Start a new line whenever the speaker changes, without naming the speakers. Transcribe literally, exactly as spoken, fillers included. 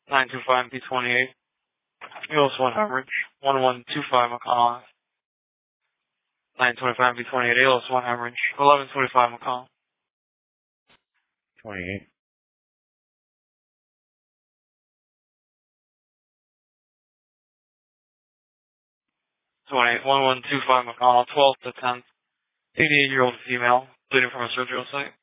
nine two five B twenty-eight. Eos one hemorrhage. one one two five McCall. nine twenty-five B twenty-eight. Eos one hemorrhage. eleven twenty-five McCall.
twenty-eight.
twenty-eight. one one two five McCall. twelve to tenth. eighty-eight year old female. Bleeding from a surgical site.